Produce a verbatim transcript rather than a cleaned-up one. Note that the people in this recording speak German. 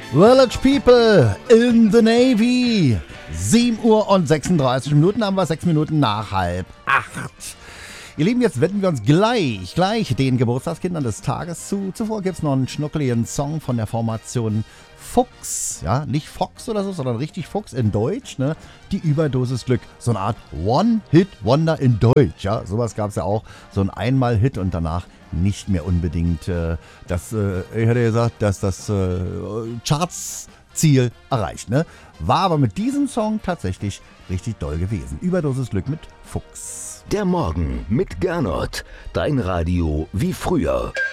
Village People in the Navy. sieben Uhr und sechsunddreißig Minuten haben wir, sechs Minuten nach halb acht. Ihr Lieben, jetzt wenden wir uns gleich, gleich den Geburtstagskindern des Tages zu. Zuvor gibt es noch einen schnuckeligen Song von der Formation Fuchs. Ja, nicht Fox oder so, sondern richtig Fuchs in Deutsch. Ne? Die Überdosis Glück. So eine Art One-Hit-Wonder in Deutsch. Ja, sowas gab es ja auch. So ein Einmal-Hit und danach nicht mehr unbedingt äh, das, äh, ich hätte gesagt, dass das äh, Charts-Ziel erreicht. Ne? War aber mit diesem Song tatsächlich richtig doll gewesen. Überdosis Glück mit Fuchs. Der Morgen mit Gernot. Dein Radio wie früher.